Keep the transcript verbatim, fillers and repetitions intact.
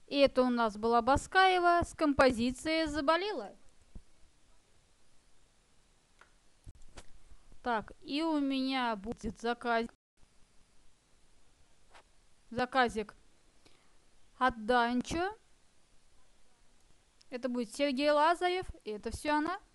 И это у нас была Баскаева с композицией «Заболела». Так, и у меня будет заказ... заказик от Данчо. Это будет Сергей Лазарев, и это все она.